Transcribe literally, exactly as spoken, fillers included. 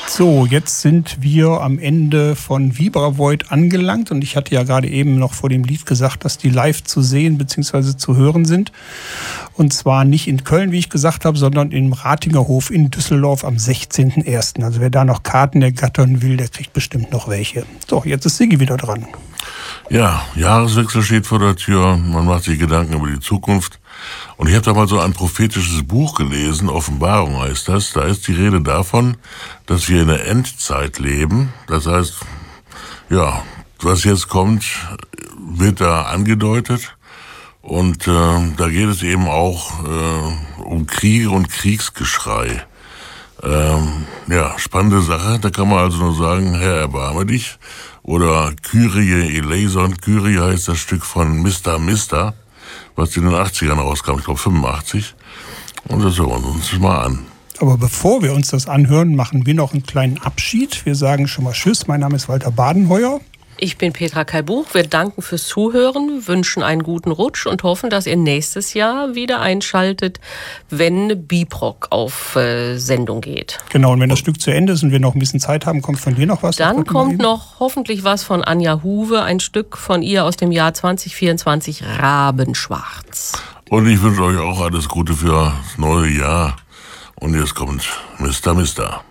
So, jetzt sind wir am Ende von Vibravoid angelangt und ich hatte ja gerade eben noch vor dem Lied gesagt, dass die live zu sehen bzw. zu hören sind. Und zwar nicht in Köln, wie ich gesagt habe, sondern im Ratingerhof in Düsseldorf am sechzehnten ersten Also wer da noch Karten ergattern will, der kriegt bestimmt noch welche. So, jetzt ist Siggi wieder dran. Ja, Jahreswechsel steht vor der Tür, man macht sich Gedanken über die Zukunft. Und ich habe da mal so ein prophetisches Buch gelesen, Offenbarung heißt das. Da ist die Rede davon, dass wir in der Endzeit leben. Das heißt, ja, was jetzt kommt, wird da angedeutet. Und äh, da geht es eben auch äh, um Kriege und Kriegsgeschrei. Ähm, ja, spannende Sache. Da kann man also nur sagen, Herr, erbarme dich. Oder Kyrie eleison. Kyrie heißt das Stück von Mister Mister, was in den achtzigern rauskam, ich glaube fünfundachtzig. Und das hören wir uns mal an. Aber bevor wir uns das anhören, machen wir noch einen kleinen Abschied. Wir sagen schon mal Tschüss. Mein Name ist Walter Badenheuer. Ich bin Petra Kai-Buch. Wir danken fürs Zuhören, wünschen einen guten Rutsch und hoffen, dass ihr nächstes Jahr wieder einschaltet, wenn Bebrock auf äh, Sendung geht. Genau, und wenn das Stück zu Ende ist und wir noch ein bisschen Zeit haben, kommt von dir noch was? Dann kommt noch hoffentlich was von Anja Huwe, ein Stück von ihr aus dem Jahr zwanzig vierundzwanzig, Rabenschwarz. Und ich wünsche euch auch alles Gute für das neue Jahr. Und jetzt kommt Mister Mister.